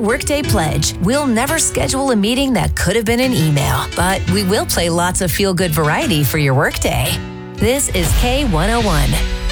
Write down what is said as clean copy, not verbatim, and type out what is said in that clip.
Workday Pledge, we'll never schedule a meeting that could have been an email, but we will play lots of feel-good variety for your workday. This is K101.